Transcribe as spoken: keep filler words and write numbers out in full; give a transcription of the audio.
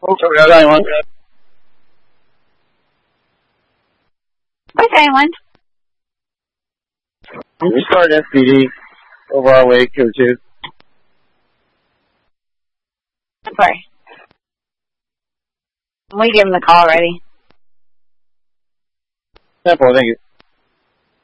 Oh, sorry, I got anyone. Okay, anyone? We started S P D over our way, Q two. Sorry. We give him the call already. Simple, thank you.